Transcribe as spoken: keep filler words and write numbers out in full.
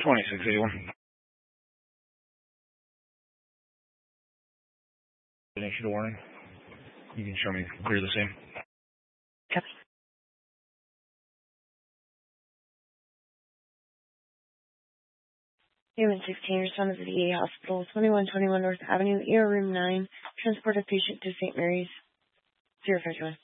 twenty-six eighty-one. Didn't issue a warning. You can show me clear the same. Copy. Human sixteen, responded to the V A Hospital, twenty-one twenty-one North Avenue, E R Room nine, transported patient to Saint Mary's. zero five one.